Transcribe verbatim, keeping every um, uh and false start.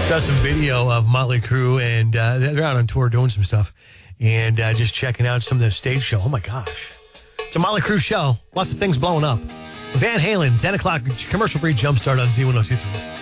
Saw some video of Motley Crue, and uh, they're out on tour doing some stuff, and uh, just checking out some of the stage show. Oh my gosh. It's a Motley Crue show. Lots of things blowing up. Van Halen, ten o'clock, commercial-free jumpstart on Z one oh two three.